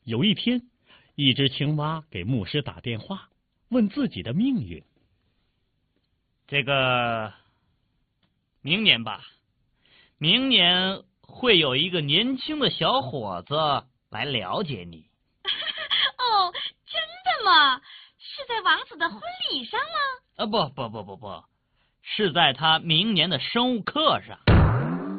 有一天，一只青蛙给牧师打电话，问自己的命运。 这个明年吧，明年会有一个年轻的小伙子来了解你。 哦，真的吗？是在王子的婚礼上吗？ 不，是在他明年的生物课上。